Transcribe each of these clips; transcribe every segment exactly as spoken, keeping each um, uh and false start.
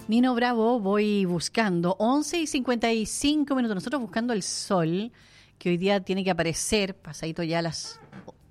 Nino Bravo, voy buscando. once y cincuenta y cinco minutos. Nosotros buscando el sol, que hoy día tiene que aparecer, pasadito ya a las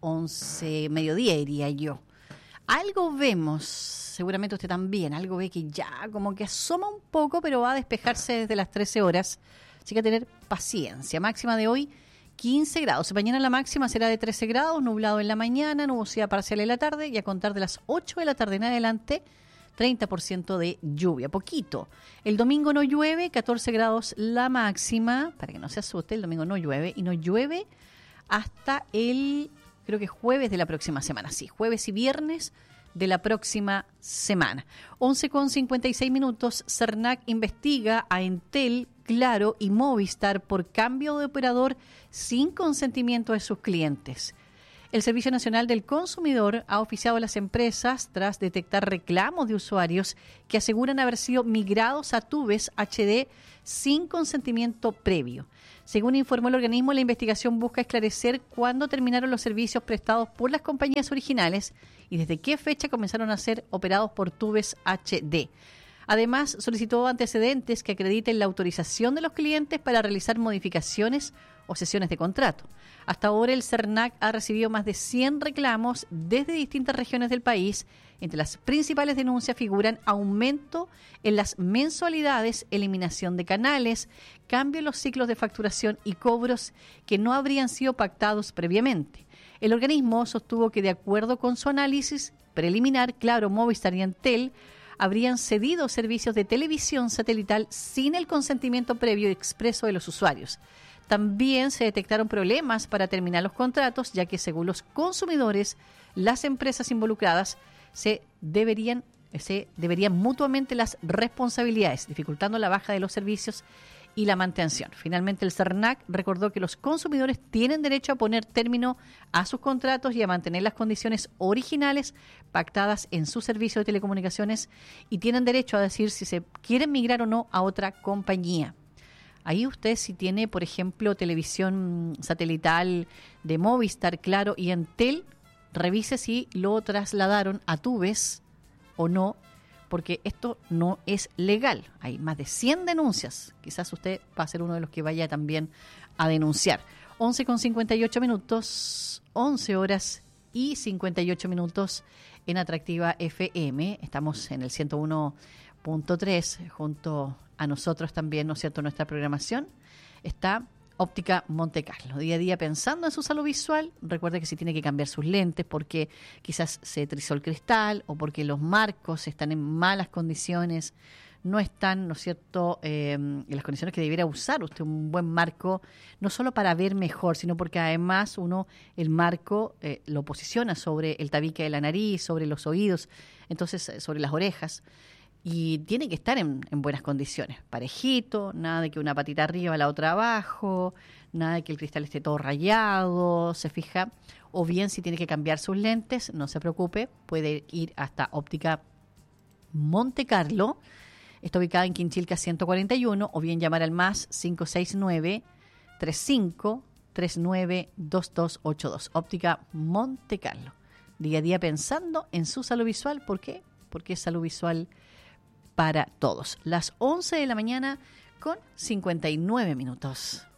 once, mediodía diría yo. Algo vemos, seguramente usted también, algo ve que ya como que asoma un poco, pero va a despejarse desde las trece horas. Así que tener paciencia. Máxima de hoy, quince grados. Mañana la máxima será de trece grados, nublado en la mañana, nubosidad parcial en la tarde y a contar de las ocho de la tarde en adelante, treinta por ciento de lluvia, poquito. El domingo no llueve, catorce grados la máxima, para que no se asuste, el domingo no llueve y no llueve hasta el, creo que jueves de la próxima semana, sí, jueves y viernes de la próxima semana. once con cincuenta y seis minutos, Cernac investiga a Entel, Claro y Movistar por cambio de operador sin consentimiento de sus clientes. El Servicio Nacional del Consumidor ha oficiado a las empresas tras detectar reclamos de usuarios que aseguran haber sido migrados a tubes H D sin consentimiento previo. Según informó el organismo, la investigación busca esclarecer cuándo terminaron los servicios prestados por las compañías originales y desde qué fecha comenzaron a ser operados por tubes H D. Además, solicitó antecedentes que acrediten la autorización de los clientes para realizar modificaciones o sesiones de contrato. Hasta ahora el Cernac ha recibido más de cien reclamos desde distintas regiones del país. Entre las principales denuncias figuran aumento en las mensualidades, eliminación de canales, cambio en los ciclos de facturación y cobros que no habrían sido pactados previamente. El organismo sostuvo que de acuerdo con su análisis preliminar, Claro, Movistar y Entel habrían cedido servicios de televisión satelital sin el consentimiento previo y expreso de los usuarios. También se detectaron problemas para terminar los contratos, ya que según los consumidores, las empresas involucradas se deberían, se deberían mutuamente las responsabilidades, dificultando la baja de los servicios y la mantención. Finalmente, el Cernac recordó que los consumidores tienen derecho a poner término a sus contratos y a mantener las condiciones originales pactadas en su servicio de telecomunicaciones y tienen derecho a decir si se quieren migrar o no a otra compañía. Ahí usted, si tiene, por ejemplo, televisión satelital de Movistar, Claro y Entel, revise si lo trasladaron a tubes o no, porque esto no es legal. Hay más de cien denuncias. Quizás usted va a ser uno de los que vaya también a denunciar. once con cincuenta y ocho minutos, once horas y cincuenta y ocho minutos en Atractiva F M. Estamos en el ciento uno punto tres junto a nosotros también, ¿no es cierto?, nuestra programación. Está Óptica Monte Carlo, día a día pensando en su salud visual. Recuerde que si tiene que cambiar sus lentes porque quizás se trizó el cristal o porque los marcos están en malas condiciones, no están, ¿no es cierto?, eh, en las condiciones que debiera usar usted un buen marco, no solo para ver mejor, sino porque además uno el marco eh, lo posiciona sobre el tabique de la nariz, sobre los oídos, entonces eh, sobre las orejas. Y tiene que estar en, en buenas condiciones, parejito, nada de que una patita arriba, la otra abajo, nada de que el cristal esté todo rayado, se fija. O bien, si tiene que cambiar sus lentes, no se preocupe, puede ir hasta Óptica Monte Carlo. Está ubicada en Quinchilca ciento cuarenta y uno, o bien llamar al más cinco seis nueve, tres cinco tres nueve, dos dos ocho dos. Óptica Monte Carlo. Día a día pensando en su salud visual. ¿Por qué? Porque es salud visual para todos. Las once de la mañana con cincuenta y nueve minutos.